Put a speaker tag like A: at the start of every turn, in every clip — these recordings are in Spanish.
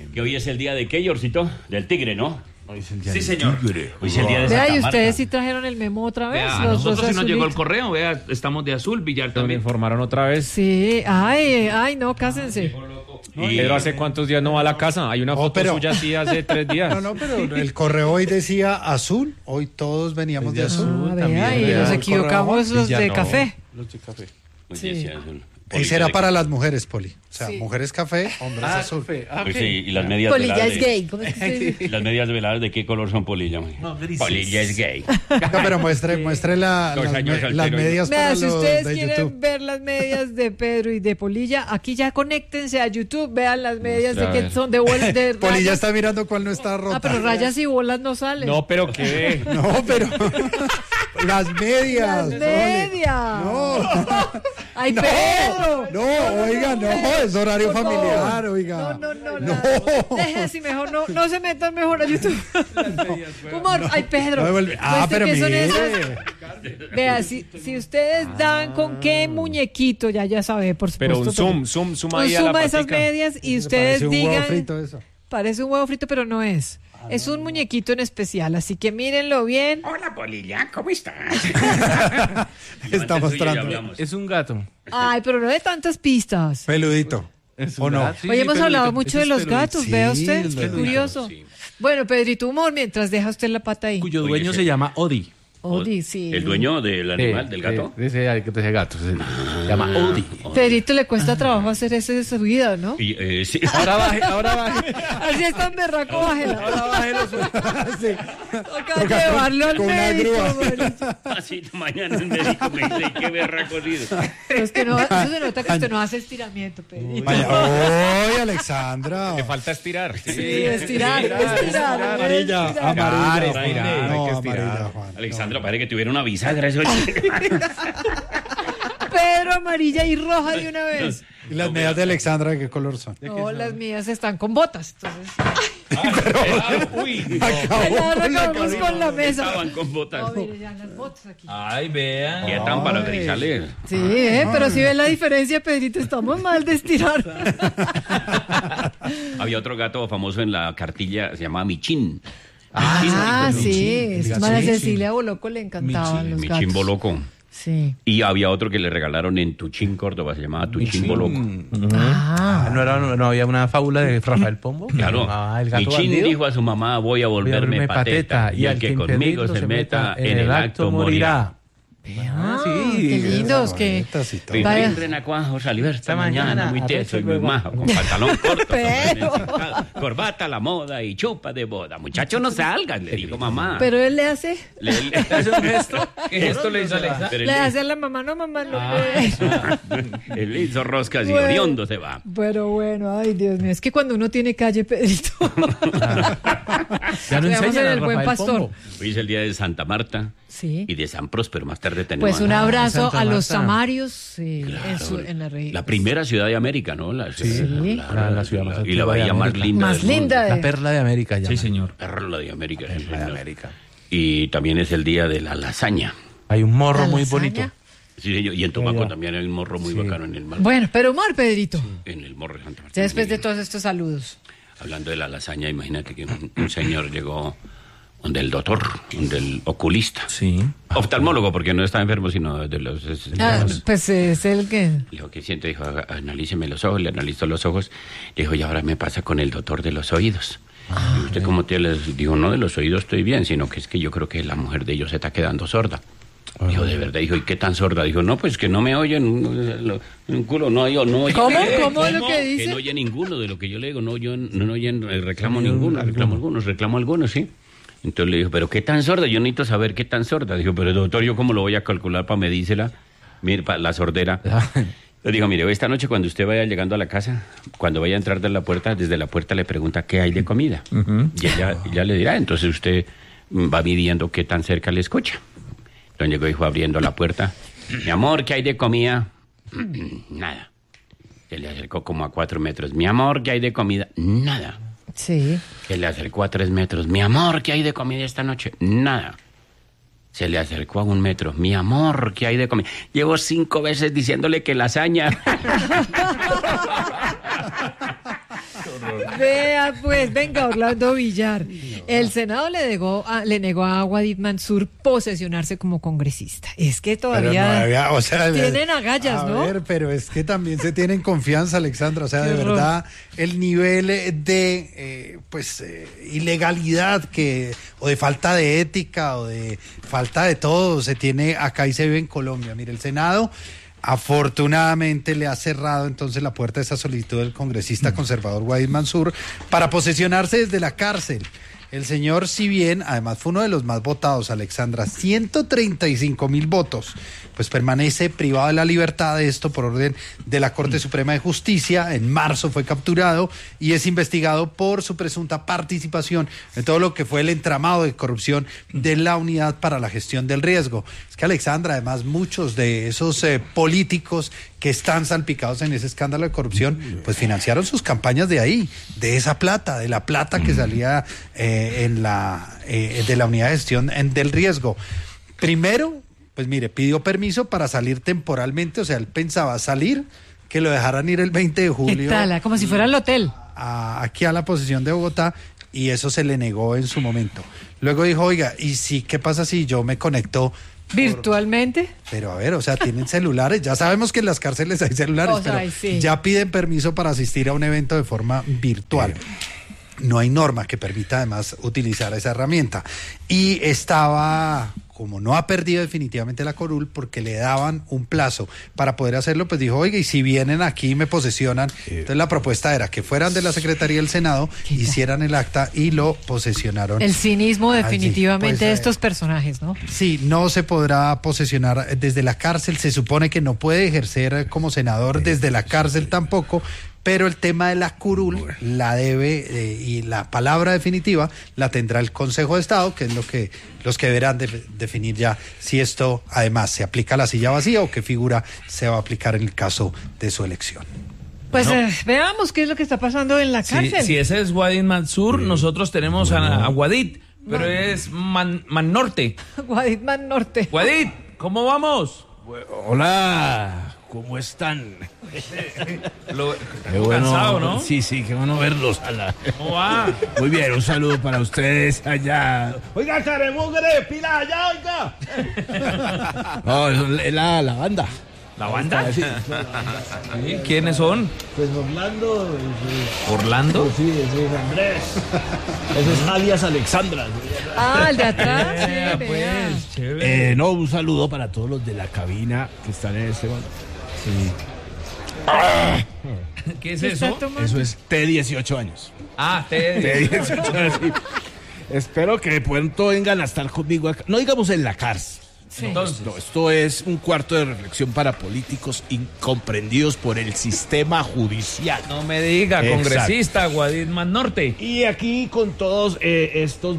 A: Que hoy es el día de qué, Yorcito? Del tigre, ¿no?
B: Sí, señor.
A: Hoy es el día de
C: Vea,
A: Santa
C: y
A: Marta.
C: ustedes sí trajeron el memo otra vez.
B: Vea,
C: los
B: nosotros
C: dos
B: sí nos llegó el
C: azulitos.
B: correo, vea, estamos de azul, Villar
D: Me
B: también.
D: informaron otra vez.
C: Sí, ay, no, cásense.
A: Y
D: Pedro, ¿hace cuántos días no va a la casa? Hay una foto
E: pero-
D: suya así hace 3 días.
E: No, pero el correo hoy decía azul. Hoy todos veníamos de azul.
C: Vea, y nos equivocamos los de café.
A: Hoy
C: Sí.
A: decía azul.
E: Ese era para las mujeres, Poli. O sea,
C: Sí.
E: mujeres café, hombres azul.
A: Pues sí, y las medias
C: Polilla
A: veladas
C: es
A: de-
C: gay. ¿Cómo es que se dice?
A: Las medias veladas de qué color son, Polilla? Polilla es gay.
E: No, pero muestre las medias
C: Vea,
E: para
C: si
E: los
C: ustedes
E: de
C: quieren
E: YouTube.
C: ver las medias de Pedro y de Polilla, aquí ya conéctense a YouTube, vean las medias
D: Muestra, a
C: de que
D: ver.
C: son de bolas de
E: Polilla
C: rayas.
E: está mirando cuál no está rota.
C: Ah, pero rayas y bolas no salen.
D: No, pero qué.
E: No, pero las medias.
C: Las
E: Poli.
C: medias.
E: No.
C: Ay,
E: No,
C: Pedro.
E: no, oiga, no, es horario
C: Por favor.
E: familiar, oiga.
C: No. Deje así mejor, no se metan mejor a YouTube. Humor, ay, Pedro.
E: No me vuelve- Ah,
C: muestre
E: pero
C: qué son
E: mire.
C: esas. Vea, si ustedes dan con qué muñequito, ya sabe, por supuesto.
D: Pero un zoom
C: Un
D: ahí a
C: zoom
D: la
C: a esas
D: patica.
C: medias y
E: Me
C: ustedes
E: parece un huevo
C: digan.
E: frito eso.
C: Parece un huevo frito, pero no es. Es un muñequito en especial, así que mírenlo bien.
A: Hola, Polilla, ¿cómo estás?
E: Está mostrando.
B: Es un gato.
C: Ay, pero no de tantas pistas.
E: Peludito. ¿O no?
B: Sí,
C: Hoy hemos
B: peludito.
C: hablado mucho
B: Ese
C: de
B: es
C: los
B: peludito.
C: gatos,
E: Sí,
C: vea usted,
E: los
C: qué
E: gatos,
C: curioso.
A: sí.
C: Bueno, Pedrito Humor, mientras deja usted la pata ahí.
B: Cuyo
A: Oye,
B: dueño
A: sí.
B: se llama Odi.
C: Odi, sí.
A: ¿El dueño del animal, del gato?
B: De ese gato. Se llama Odi.
C: Pedrito le cuesta trabajo hacer ese de su vida, ¿no?
A: Y, sí.
B: Ahora baje.
C: Así es tan berraco, bájela.
B: Ahora baje los
E: Sí.
C: Toca llevarlo al
E: con una
C: médico,
E: grúa.
C: Pedrito.
A: Así mañana el médico me dice, qué berraco sido.
C: Pero es que no, eso se nota que usted no hace estiramiento, Pedrito.
E: Vaya, ¡oy, Alexandra!
D: Le falta estirar.
C: Sí, estirar.
E: Amarilla, amarilla.
D: estirar,
E: Juan.
D: hay que
E: No,
D: estirar.
E: amarilla, Juan.
A: Alexandra, parece que tuviera una bisagra. Eso
C: Pedro, amarilla y roja de una vez.
E: ¿Y las medias de Alexandra de qué color son?
C: No, las mías están con botas. Entonces,
D: Uy,
C: ahora acabamos con la mesa.
A: Estaban con botas.
C: No, mire, ya las botas aquí.
B: Ay, vean.
A: Quietan para los grisales.
C: Sí, pero si ven la diferencia, Pedrito, estamos mal de estirar.
A: Había otro gato famoso en la cartilla, se llamaba Michín.
C: Ah, sí.
E: Michín.
C: María Cecilia Boloco le encantaban los gatos.
A: Michín Boloco.
C: Sí.
A: Y había otro que le regalaron en Tuchín, Córdoba, se llamaba Tuchín Boloco.
C: Ah,
B: ¿No había una fábula de Rafael Pombo?
A: Claro.
B: El gato
A: Michín
B: bandido.
A: dijo a su mamá, voy a volverme pateta. Y el que conmigo se meta en el acto morirá.
C: qué lindos, que...
E: Bonitas y todo.
A: Rin,
C: Vaya.
A: rin, renacuajo, salió esta
B: Esta
A: mañana
B: mañana,
A: muy
B: arrecho
A: teso y
B: y
A: muy
B: luego-
A: majo, con pantalón corto,
C: Pero.
A: corbata a la moda y chupa de boda. Muchacho, no salgas, le dijo mamá.
C: Pero él le hace...
B: ¿Es un gesto? ¿Qué gesto le hizo Alexa?
A: Pero
C: Le
A: él,
C: hace a la mamá, no, mamá, no.
A: él hizo roscas y
C: Bueno.
A: oriondo se va.
C: Pero bueno, ay, Dios mío, es que cuando uno tiene calle, Pedrito.
B: Ya no
C: Veamos
B: enseñan
C: en
B: a
C: el Buen
B: Rafael
C: Pastor.
B: Pombo.
A: Hoy es el día de Santa Marta
C: Sí.
A: y de San Próspero. Más tarde tenemos
C: Pues un abrazo
B: Santa
C: a los
B: Marta.
C: samarios sí, en la región.
A: la primera ciudad de América, ¿no? La ciudad
B: La ciudad más
A: y la
B: antigua de
A: bahía más
B: América.
A: linda.
C: Más
A: del mundo.
C: linda.
B: La perla de América ya.
D: Sí, señor.
A: Perla de América. sí,
B: Perla de
A: señor.
B: América.
A: Y también es el día de la lasaña.
B: Hay un morro
C: ¿La
B: muy
C: lasaña?
B: bonito.
A: Sí, señor. Y en Tumaco
B: Ya.
A: también hay un morro muy
B: Sí.
A: bacano en el mar.
C: Bueno, pero humor, Pedrito.
A: En el morro de Santa Marta.
C: Ya después de todos estos saludos.
A: Hablando de la lasaña, imagínate que un señor llegó donde el doctor, donde el oculista.
B: Sí.
A: Oftalmólogo, porque no está enfermo, sino de los...
C: Pues es el que...
A: Le dijo, ¿qué siente? Dijo, analíceme los ojos. Le analizó los ojos. Le dijo, y ahora me pasa con el doctor de los oídos. ¿Y usted cómo te les dijo? No, de los oídos estoy bien, sino que es que yo creo que la mujer de ellos se está quedando sorda. Dijo, de verdad, dijo, ¿y qué tan sorda? Dijo, no, pues que no me oyen, un culo, no oye.
C: ¿Cómo? ¿Cómo es lo que
A: Que
C: dice?
A: no oye ninguno de lo que yo le digo, no oyen reclamo ninguno, reclamo algunos, sí. Entonces le dijo, ¿pero qué tan sorda? Yo necesito saber qué tan sorda. Dijo, pero doctor, ¿yo cómo lo voy a calcular para medírsela? Mire, para la sordera. Le dijo, mire, esta noche cuando usted vaya llegando a la casa, cuando vaya a entrar de la puerta, desde la puerta le pregunta qué hay de comida. Y ella le dirá, entonces usted va midiendo qué tan cerca le escucha. Entonces llegó y fue abriendo la puerta. Mi amor, ¿qué hay de comida? Nada. Se le acercó como a 4 metros. Mi amor, ¿qué hay de comida? Nada.
C: Sí.
A: Se le acercó a 3 metros. Mi amor, ¿qué hay de comida esta noche? Nada. Se le acercó a 1 metro. Mi amor, ¿qué hay de comida? Llevo 5 veces diciéndole que lasaña.
C: Vea, pues, venga, Orlando Villar. El Senado le negó a Wadid Mansur posesionarse como congresista. Es que todavía
E: o sea,
C: tienen agallas, ¿no?
E: A ver, pero es que también se tienen confianza, Alexandra. O sea,
C: Qué
E: de
C: horror.
E: verdad, el nivel de ilegalidad o de falta de ética o de falta de todo se tiene acá y se vive en Colombia. Mire, el Senado afortunadamente le ha cerrado entonces la puerta a esa solicitud del congresista conservador Wadid Mansur para posesionarse desde la cárcel. El señor, si bien, además fue uno de los más votados, Alexandra, 135.000 votos, pues permanece privado de la libertad de esto por orden de la Corte Suprema de Justicia. En marzo fue capturado y es investigado por su presunta participación en todo lo que fue el entramado de corrupción de la Unidad para la Gestión del Riesgo. Es que, Alexandra, además, muchos de esos políticos que están salpicados en ese escándalo de corrupción, pues financiaron sus campañas de ahí, de esa plata, de la plata que salía de la Unidad de Gestión del Riesgo. Primero, pues mire, pidió permiso para salir temporalmente, o sea, él pensaba salir, que lo dejaran ir el 20 de julio.
C: ¿Qué tal? Como si fuera el hotel.
E: Aquí a la posesión de Bogotá, y eso se le negó en su momento. Luego dijo, oiga, ¿y si qué pasa si yo me conecto
C: ¿Virtualmente?
E: Pero a ver, o sea, tienen celulares, ya sabemos que en las cárceles hay celulares,
C: O sea,
E: pero
C: sí.
E: ya piden permiso para asistir a un evento de forma virtual. No hay norma que permita además utilizar esa herramienta. Y estaba, como no ha perdido definitivamente la curul, porque le daban un plazo para poder hacerlo, pues dijo, oiga, y si vienen aquí y me posesionan, entonces la propuesta era que fueran de la Secretaría del Senado, hicieran el acta y lo posesionaron.
C: El cinismo
E: allí.
C: definitivamente
E: Pues,
C: de estos personajes, ¿no?
E: Sí, no se podrá posesionar desde la cárcel, se supone que no puede ejercer como senador desde la cárcel tampoco, pero el tema de la curul la debe y la palabra definitiva la tendrá el Consejo de Estado, que es los que deberán definir ya si esto además se aplica a la silla vacía o qué figura se va a aplicar en el caso de su elección.
C: Pues veamos qué es lo que está pasando en la cárcel.
B: Si ese es Wadid Mansur, nosotros tenemos a Wadid, pero es Man Norte.
C: Wadid Man Norte.
B: Wadid, ¿cómo vamos?
F: Hola, ¿cómo están?
B: Qué bueno, cansado, ¿no?
F: Sí, qué bueno verlos.
B: ¿Cómo va?
F: Muy bien, un saludo para ustedes allá.
D: Oiga, caremugre, pila allá, oiga.
F: No, es la banda.
B: ¿La banda?
F: Sí,
B: ¿Sí? ¿Quiénes son?
D: Pues Orlando.
B: ¿Orlando?
D: Sí, ese es Andrés. Ese es alias Alexandra.
C: Ah, el de atrás. Sí, vea.
B: Pues, chévere.
F: no, un saludo para todos los de la cabina que están en este momento. Sí.
B: ¿Qué es
C: ¿Qué está
B: eso?
C: tomando?
F: Eso es T18 años.
B: Ah, te...
F: T18 años, sí. Espero que de pronto vengan a estar conmigo acá. No digamos en la cárcel.
C: Sí.
B: Entonces,
F: No, esto es un cuarto de reflexión para políticos incomprendidos por el sistema judicial.
B: no me diga,
F: Exacto.
B: congresista Wadid Man Norte.
F: Y aquí con todos estos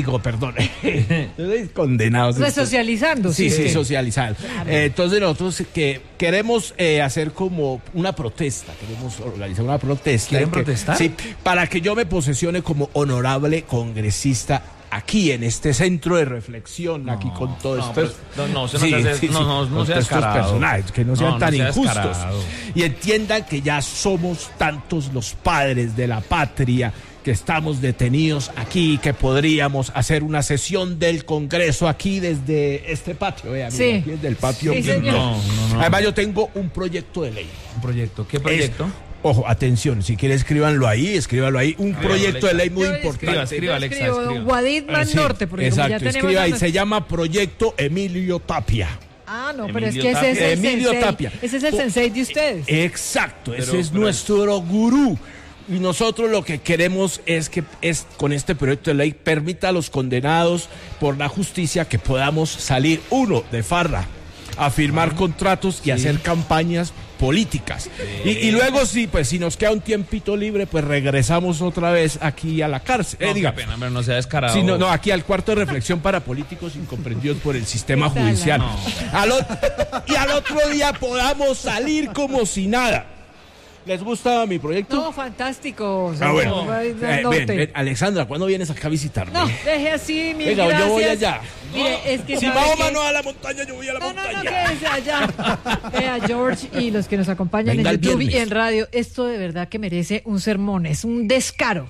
F: condenados.
C: Resocializando.
F: Sí,
C: es que-
F: socializar. Entonces nosotros que queremos hacer como una protesta, queremos organizar una protesta.
B: ¿Quieren protestar?
F: Sí, para que yo me posesione como honorable congresista aquí en este centro de reflexión, aquí con todo esto.
B: No sea
F: estos
B: descarado.
F: personajes, que no sean
B: No
F: tan
B: sea
F: injustos.
B: descarado.
F: Y entiendan que ya somos tantos los padres de la patria que estamos detenidos aquí, que podríamos hacer una sesión del Congreso aquí desde este patio, vea, mira,
C: Sí.
F: aquí desde el patio.
C: Sí, señor.
B: No.
F: Además yo tengo un proyecto de ley.
B: ¿Un proyecto? ¿Qué proyecto?
F: Ojo, atención, si quiere escríbanlo ahí, un proyecto de ley muy
C: Yo
F: importante.
B: Escriba, Alexa,
C: escribo
B: escriba.
C: Wadid Man
F: Sí,
C: Norte, porque como
F: exacto,
C: ya tenemos
F: escriba ahí,
C: la-
F: se llama Proyecto Emilio Tapia.
C: Ah, no, pero es
B: Emilio
C: que ese es
B: Tapia.
C: el
F: Emilio
C: sensei.
F: Tapia.
C: Ese es el sensei de ustedes.
F: Exacto, ese
B: Pero-
F: es
B: pero-
F: nuestro gurú. Y nosotros lo que queremos es que con este proyecto de ley permita a los condenados por la justicia que podamos salir, uno, de farra, a firmar contratos y hacer campañas políticas. Y luego sí, pues si nos queda un tiempito libre, pues regresamos otra vez aquí a la cárcel.
B: No, qué
F: Diga,
B: pena, pero no sea descarado.
F: sí, no, aquí al cuarto de reflexión para políticos incomprendidos por el sistema
C: ¿Qué tal?
F: judicial.
B: No.
F: Y al otro día podamos salir como si nada. ¿Les gusta mi proyecto?
C: No, fantástico.
F: Bueno.
C: Norte.
F: Ven, Alexandra, ¿cuándo vienes acá a visitarme?
C: No, deje así, mil
F: Venga,
C: gracias.
F: yo voy allá.
C: Mire, es que
F: Si
C: ¿sabe
F: Mahoma
C: qué?
F: no va a la montaña, yo voy a la montaña.
C: No, quédese allá. Vea, George y los que nos acompañan
F: Venga
C: en
F: el
C: YouTube y
F: viernes.
C: en radio, esto de verdad que merece un sermón, es un descaro.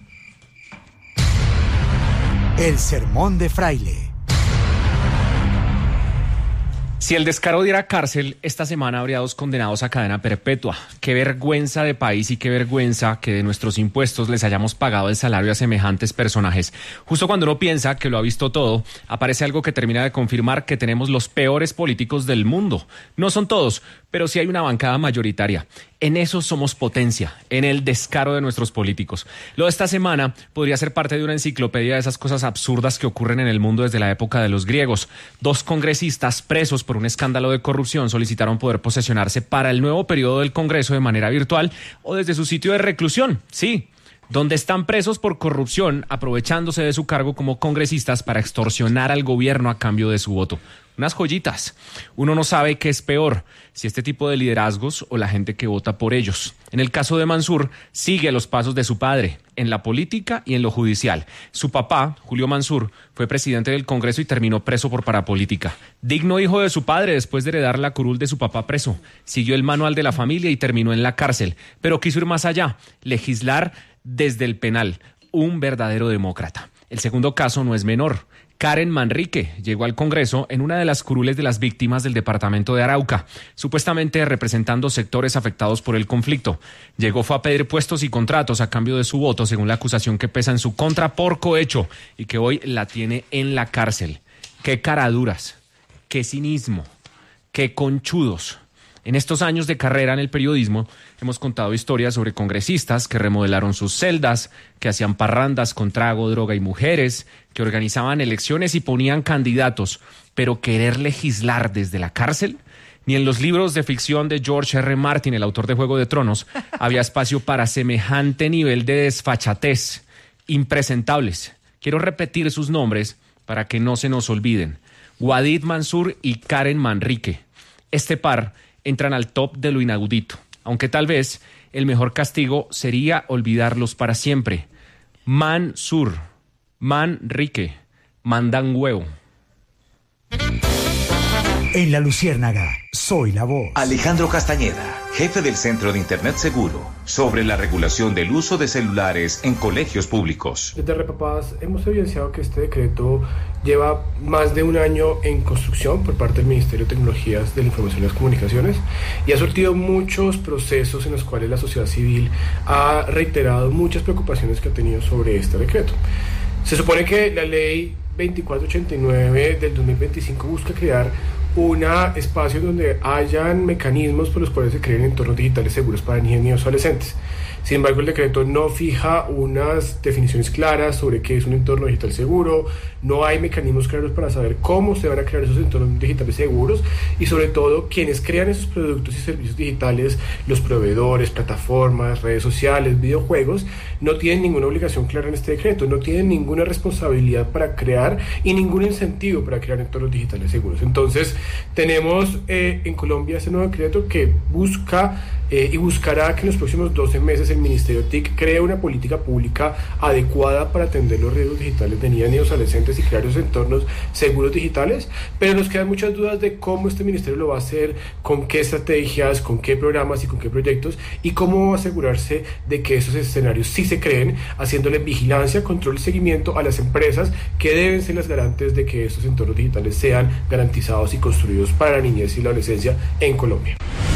G: El sermón de Fraile.
H: Si el descaro diera cárcel, esta semana habría 2 condenados a cadena perpetua. Qué vergüenza de país y qué vergüenza que de nuestros impuestos les hayamos pagado el salario a semejantes personajes. Justo cuando uno piensa que lo ha visto todo, aparece algo que termina de confirmar que tenemos los peores políticos del mundo. No son todos, pero sí hay una bancada mayoritaria. En eso somos potencia, en el descaro de nuestros políticos. Lo de esta semana podría ser parte de una enciclopedia de esas cosas absurdas que ocurren en el mundo desde la época de los griegos. 2 congresistas presos por un escándalo de corrupción solicitaron poder posesionarse para el nuevo periodo del Congreso de manera virtual o desde su sitio de reclusión. Sí, donde están presos por corrupción, aprovechándose de su cargo como congresistas para extorsionar al gobierno a cambio de su voto. Unas joyitas. Uno no sabe qué es peor, si este tipo de liderazgos o la gente que vota por ellos. En el caso de Mansur, sigue los pasos de su padre, en la política y en lo judicial. Su papá, Julio Mansur, fue presidente del Congreso y terminó preso por parapolítica. Digno hijo de su padre después de heredar la curul de su papá preso. Siguió el manual de la familia y terminó en la cárcel. Pero quiso ir más allá, legislar desde el penal. Un verdadero demócrata. El segundo caso no es menor. Karen Manrique llegó al Congreso en una de las curules de las víctimas del departamento de Arauca, supuestamente representando sectores afectados por el conflicto. Fue a pedir puestos y contratos a cambio de su voto, según la acusación que pesa en su contra por cohecho y que hoy la tiene en la cárcel. ¡Qué caraduras! ¡Qué cinismo! ¡Qué conchudos! En estos años de carrera en el periodismo hemos contado historias sobre congresistas que remodelaron sus celdas, que hacían parrandas con trago, droga y mujeres, que organizaban elecciones y ponían candidatos, pero querer legislar desde la cárcel. Ni en los libros de ficción de George R. Martin, el autor de Juego de Tronos, había espacio para semejante nivel de desfachatez. Impresentables. Quiero repetir sus nombres para que no se nos olviden. Wadid Mansur y Karen Manrique. Este par entran al top de lo inaudito, aunque tal vez el mejor castigo sería olvidarlos para siempre. Mansur, Manrique, mandan huevo.
G: En La Luciérnaga, soy la voz.
I: Alejandro Castañeda, jefe del Centro de Internet Seguro, sobre la regulación del uso de celulares en colegios públicos.
J: Desde Repapás hemos evidenciado que este decreto lleva más de un año en construcción por parte del Ministerio de Tecnologías de la Información y las Comunicaciones y ha surtido muchos procesos en los cuales la sociedad civil ha reiterado muchas preocupaciones que ha tenido sobre este decreto. Se supone que la ley 2489 del 2025 busca crear un espacio donde hayan mecanismos por los cuales se creen entornos digitales seguros para niños y adolescentes. Sin embargo, el decreto no fija unas definiciones claras sobre qué es un entorno digital seguro, no hay mecanismos claros para saber cómo se van a crear esos entornos digitales seguros y sobre todo quienes crean esos productos y servicios digitales, los proveedores, plataformas, redes sociales, videojuegos, no tienen ninguna obligación clara en este decreto, no tienen ninguna responsabilidad para crear y ningún incentivo para crear entornos digitales seguros. Entonces, tenemos en Colombia este nuevo decreto que busca y buscará que en los próximos 12 meses el Ministerio TIC cree una política pública adecuada para atender los riesgos digitales de niñas y adolescentes y crear esos entornos seguros digitales, pero nos quedan muchas dudas de cómo este ministerio lo va a hacer, con qué estrategias, con qué programas y con qué proyectos y cómo asegurarse de que esos escenarios sí se creen, haciéndole vigilancia, control y seguimiento a las empresas que deben ser las garantes de que estos entornos digitales sean garantizados y construidos para la niñez y la adolescencia en Colombia.